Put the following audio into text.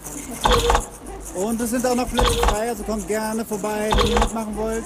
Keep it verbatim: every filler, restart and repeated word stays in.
Und es sind auch noch Plätze frei, also kommt gerne vorbei, wenn ihr mitmachen wollt.